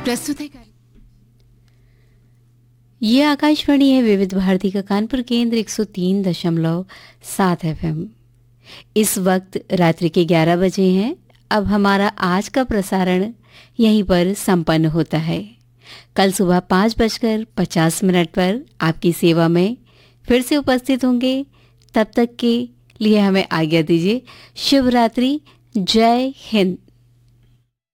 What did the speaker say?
प्रस्तुत है ये आकाशवाणी है विविध भारती का कानपुर केंद्र 103.7 FM। इस वक्त रात्रि के 11 बजे हैं। अब हमारा आज का प्रसारण यहीं पर संपन्न होता है। कल सुबह 5:50 पर आपकी सेवा में फिर से उपस्थित होंगे। तब तक के लिए हमें आज्ञा दीजिए। शुभ रात्रि। जय हिंद।